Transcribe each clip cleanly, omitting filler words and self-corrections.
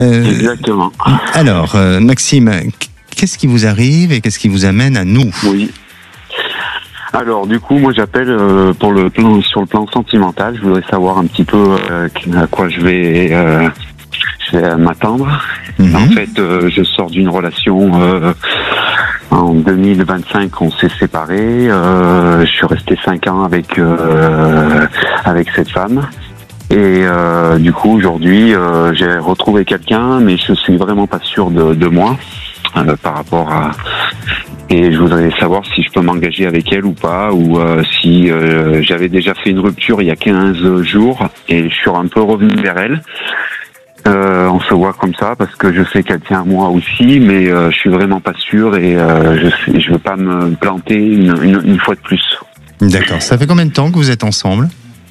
Exactement. Alors, Maxime, qu'est-ce qui vous arrive et qu'est-ce qui vous amène à nous ? Oui. Alors, du coup, moi, j'appelle sur le plan sentimental. Je voudrais savoir un petit peu à quoi je vais m'attendre. En fait, je sors d'une relation en 2025. On s'est séparés. Je suis resté 5 ans avec cette femme. Et du coup, aujourd'hui, j'ai retrouvé quelqu'un, mais je suis vraiment pas sûr de moi par rapport à... Et je voudrais savoir si je peux m'engager avec elle ou pas, ou si j'avais déjà fait une rupture il y a 15 jours et je suis un peu revenu vers elle. On se voit comme ça parce que je sais qu'elle tient à moi aussi, mais je suis vraiment pas sûr et je veux pas me planter une fois de plus. D'accord. Ça fait combien de temps que vous êtes ensemble ?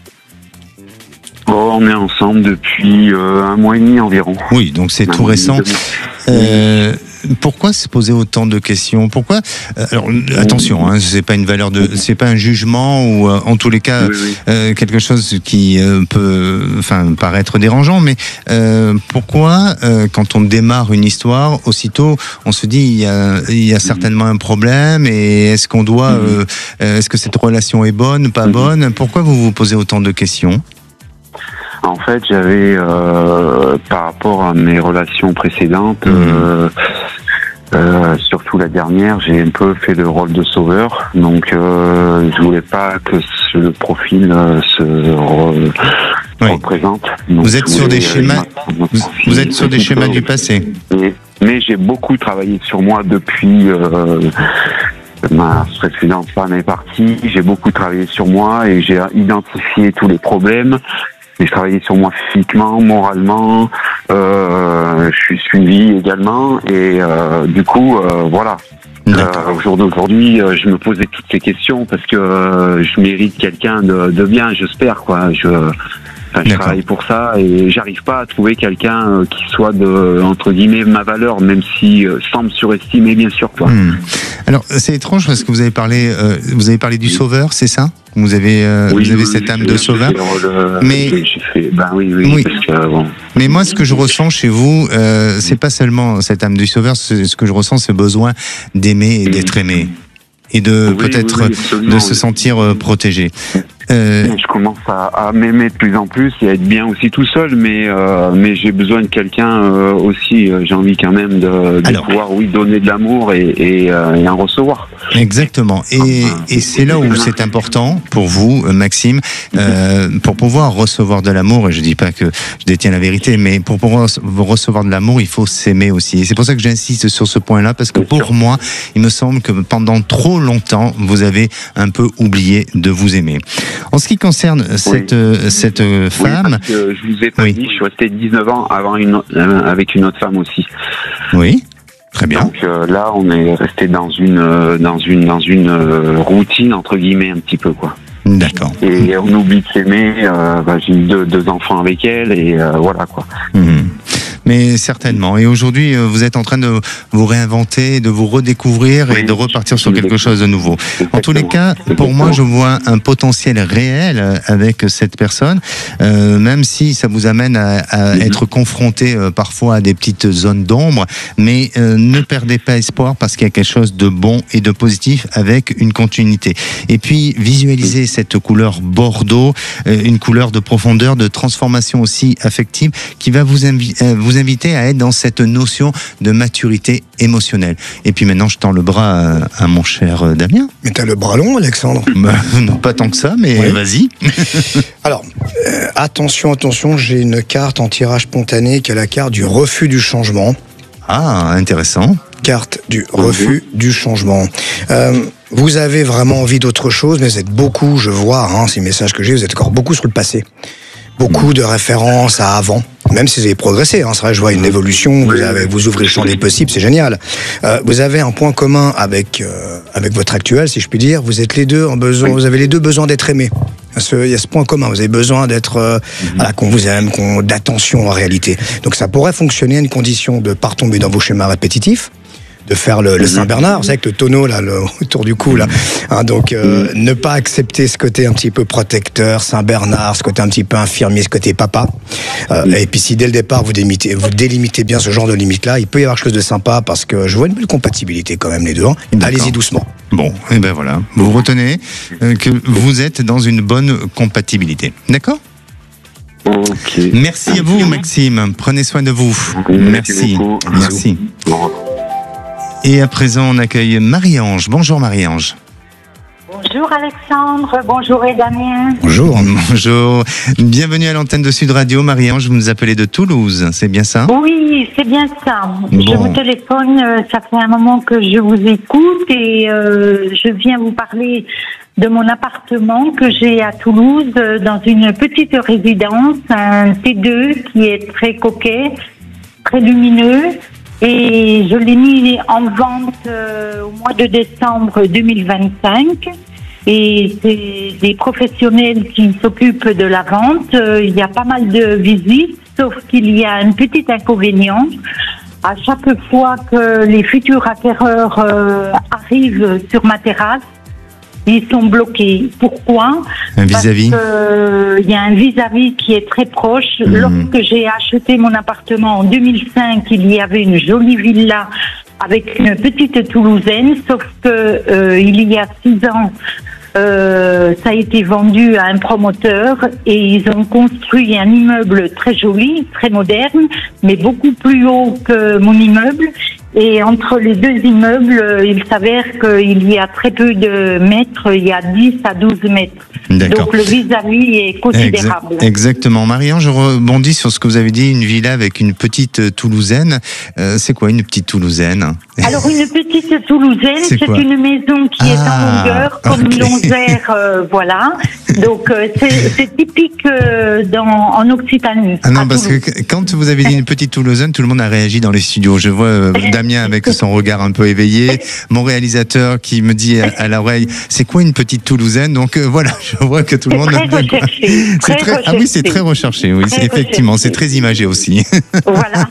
On est ensemble depuis 1 mois et demi environ. Oui, donc c'est tout récent. Pourquoi se poser autant de questions ? Pourquoi ? Alors attention, hein, c'est pas une valeur c'est pas un jugement ou en tous les cas quelque chose qui peut, paraître dérangeant. Mais pourquoi, quand on démarre une histoire, aussitôt on se dit il y a certainement un problème et est-ce qu'on doit, est-ce que cette relation est bonne, pas bonne ? Pourquoi vous vous posez autant de questions ? En fait, j'avais, par rapport à mes relations précédentes, surtout la dernière, j'ai un peu fait le rôle de sauveur. Donc, je voulais pas que le profil se représente. Donc, vous êtes sur des schémas. Vous êtes sur des schémas du passé. Mais j'ai beaucoup travaillé sur moi depuis. Ma précédente femme est partie. J'ai beaucoup travaillé sur moi et j'ai identifié tous les problèmes. J'ai travaillé sur moi physiquement, moralement, je suis suivi également et du coup, voilà. Au jour d'aujourd'hui, je me posais toutes ces questions parce que je mérite quelqu'un de bien, j'espère quoi. Je travaille pour ça et j'arrive pas à trouver quelqu'un qui soit entre guillemets ma valeur, même si sans me surestimer bien sûr quoi. Alors c'est étrange parce que vous avez parlé du sauveur, c'est ça ? Vous avez cette âme de sauveur. Mais oui. Parce que, bon. Mais moi, ce que je ressens chez vous, c'est pas seulement cette âme du sauveur. Ce que je ressens, c'est le besoin d'aimer et d'être aimé, et de de se sentir protégé. Je commence à m'aimer de plus en plus et à être bien aussi tout seul, mais j'ai besoin de quelqu'un aussi. J'ai envie quand même de pouvoir donner de l'amour et en recevoir. Exactement. Et c'est là où c'est important pour vous, Maxime, pour pouvoir recevoir de l'amour. Et je dis pas que je détiens la vérité, mais pour pouvoir recevoir de l'amour, il faut s'aimer aussi. Et c'est pour ça que j'insiste sur ce point-là, parce que pour moi, il me semble que pendant trop longtemps, vous avez un peu oublié de vous aimer. En ce qui concerne cette femme... Parce que je vous ai pas dit, je suis resté 19 ans avec une autre femme aussi. Oui, très bien. Donc là, on est resté dans une routine, entre guillemets, un petit peu, quoi. D'accord. Et on oublie de s'aimer, j'ai eu deux enfants avec elle, et voilà, quoi. Mais certainement. Et aujourd'hui, vous êtes en train de vous réinventer, de vous redécouvrir et de repartir sur quelque chose de nouveau. En tous les cas, pour moi, je vois un potentiel réel avec cette personne, même si ça vous amène à être confronté parfois à des petites zones d'ombre. Mais ne perdez pas espoir parce qu'il y a quelque chose de bon et de positif avec une continuité. Et puis, visualisez cette couleur bordeaux, une couleur de profondeur, de transformation aussi affective qui va vous inviter à être dans cette notion de maturité émotionnelle. Et puis maintenant, je tends le bras à mon cher Damien. Mais t'as le bras long, Alexandre. Non, pas tant que ça, mais vas-y. Alors, attention, j'ai une carte en tirage spontané qui est la carte du refus du changement. Ah, intéressant. Carte du refus du changement. Vous avez vraiment envie d'autre chose, mais vous êtes beaucoup, je vois, ces messages que j'ai, vous êtes encore beaucoup sur le passé. Beaucoup de références à avant, même si vous avez progressé. C'est vrai, je vois une évolution, vous ouvrez le champ des possibles, c'est génial. Vous avez un point commun avec votre actuel, si je puis dire. Vous êtes les deux vous avez les deux besoin d'être aimés. Il y a ce point commun, vous avez besoin d'être, qu'on vous aime, d'attention en réalité. Donc ça pourrait fonctionner à une condition de ne pas retomber dans vos schémas répétitifs. de faire le Saint-Bernard, vous savez, avec le tonneau là, autour du cou là. Hein, donc ne pas accepter ce côté un petit peu protecteur, Saint-Bernard, ce côté un petit peu infirmier, ce côté papa. Et puis si dès le départ vous délimitez bien ce genre de limite là, il peut y avoir quelque chose de sympa parce que je vois une belle compatibilité quand même les deux. Hein. Allez-y doucement. Bon, et ben voilà, vous retenez que vous êtes dans une bonne compatibilité. D'accord ? Ok. Merci à vous, Maxime. Prenez soin de vous. Merci. Merci. Et à présent, on accueille Marie-Ange. Bonjour, Marie-Ange. Bonjour Alexandre, bonjour Damien. Bonjour. Bonjour. Bienvenue à l'antenne de Sud Radio. Marie-Ange, vous nous appelez de Toulouse, c'est bien ça ? Oui, c'est bien ça. Bon. Je vous téléphone, ça fait un moment que je vous écoute et je viens vous parler de mon appartement que j'ai à Toulouse dans une petite résidence, un T2 qui est très coquet, très lumineux. Et je l'ai mis en vente au mois de décembre 2025. Et c'est des professionnels qui s'occupent de la vente. Il y a pas mal de visites, sauf qu'il y a un petit inconvénient. À chaque fois que les futurs acquéreurs arrivent sur ma terrasse, ils sont bloqués. Pourquoi ? Un vis-à-vis ? Parce qu'il y a un vis-à-vis qui est très proche. Lorsque j'ai acheté mon appartement en 2005, il y avait une jolie villa avec une petite Toulousaine, sauf que il y a 6 ans, ça a été vendu à un promoteur et ils ont construit un immeuble très joli, très moderne, mais beaucoup plus haut que mon immeuble. Et entre les deux immeubles, il s'avère qu'il y a très peu de mètres, il y a 10 à 12 mètres. D'accord. Donc le vis-à-vis est considérable. Exactement. Marianne, je rebondis sur ce que vous avez dit, une villa avec une petite Toulousaine. C'est quoi une petite Toulousaine ? Alors une petite Toulousaine, c'est une maison qui est en longueur, comme une longère, voilà. Donc c'est typique en Occitanie. Ah non, parce que quand vous avez dit une petite Toulousaine, tout le monde a réagi dans les studios. Je vois Damien avec son regard un peu éveillé, mon réalisateur qui me dit à l'oreille, c'est quoi une petite Toulousaine ? Donc voilà, je vois que tout le monde... Très recherché. Ah oui, c'est très recherché, oui, effectivement, c'est très imagé aussi. Voilà.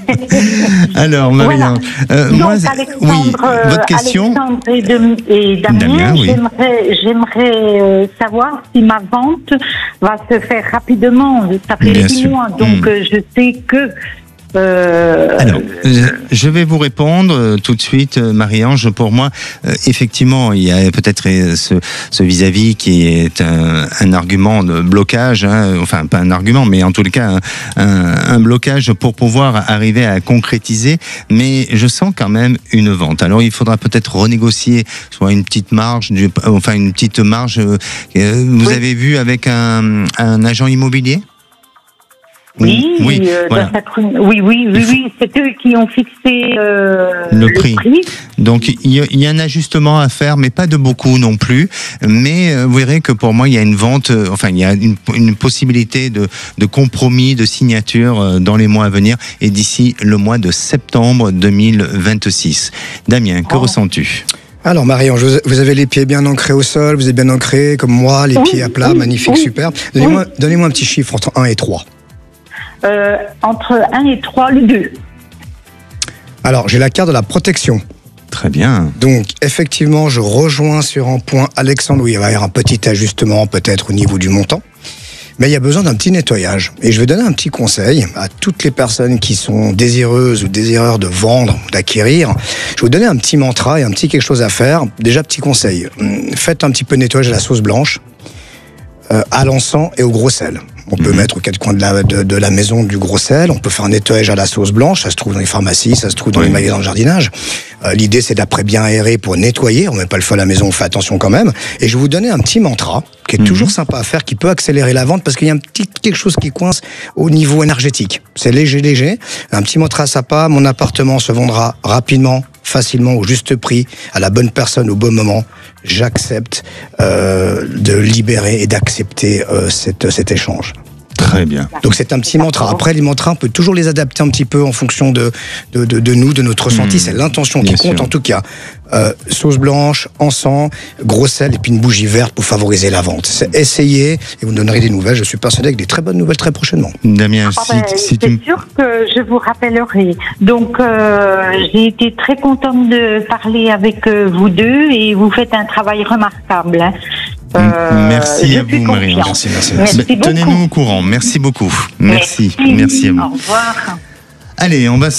Alors, Marianne, moi, Alexandre, votre question. Alexandre et Damien, oui. j'aimerais savoir si ma vente va se faire rapidement. Ça fait 6 mois, donc je sais que... Alors, je vais vous répondre tout de suite, Marie-Ange. Pour moi, effectivement, il y a peut-être ce vis-à-vis qui est un argument de blocage, hein, enfin pas un argument, mais en tout cas un blocage pour pouvoir arriver à concrétiser. Mais je sens quand même une vente. Alors, il faudra peut-être renégocier soit une petite marge, une petite marge. Vous avez vu avec un agent immobilier ? Oui, voilà. Oui, c'est eux qui ont fixé le prix. Donc il y a un ajustement à faire, mais pas de beaucoup non plus. Mais vous verrez que pour moi, il y a une vente, il y a une possibilité de compromis, de signature dans les mois à venir et d'ici le mois de septembre 2026. Damien, que ressens-tu ? Alors Marie-Ange, vous avez les pieds bien ancrés au sol, vous êtes bien ancrés comme moi, les pieds à plat, magnifique, super. Donnez-moi un petit chiffre entre 1 et 3. Entre 1 et 3, le 2. Alors, j'ai la carte de la protection. Très bien. Donc, effectivement, je rejoins sur un point Alexandre où il va y avoir un petit ajustement peut-être au niveau du montant. Mais il y a besoin d'un petit nettoyage. Et je vais donner un petit conseil à toutes les personnes qui sont désireuses ou désireurs de vendre, d'acquérir. Je vais vous donner un petit mantra et un petit quelque chose à faire. Déjà, petit conseil. Faites un petit peu de nettoyage à la sauce blanche, à l'encens et au gros sel. On peut mettre aux 4 coins de la maison du gros sel. On peut faire un nettoyage à la sauce blanche. Ça se trouve dans les pharmacies, ça se trouve dans les magasins de jardinage. L'idée, c'est d'après bien aérer pour nettoyer. On met pas le feu à la maison, on fait attention quand même. Et je vais vous donner un petit mantra qui est toujours sympa à faire, qui peut accélérer la vente parce qu'il y a quelque chose qui coince au niveau énergétique. C'est léger. Un petit mantra sympa. Mon appartement se vendra rapidement, facilement, au juste prix, à la bonne personne, au bon moment. J'accepte de libérer et d'accepter cet échange. Très bien. Donc c'est un petit mantra. Après, les mantras, on peut toujours les adapter un petit peu en fonction de nous, de notre ressenti. C'est l'intention qui compte. En tout cas, sauce blanche, encens, gros sel et puis une bougie verte pour favoriser la vente. Essayez et vous me donnerez des nouvelles. Je suis persuadé avec des très bonnes nouvelles très prochainement. Damien, si tu... C'est sûr que je vous rappellerai. Donc, j'ai été très contente de parler avec vous deux et vous faites un travail remarquable. Merci à vous, Marie-Ange. Merci beaucoup. Tenez-nous au courant. Merci beaucoup. Merci à vous. Au revoir. Allez, on va se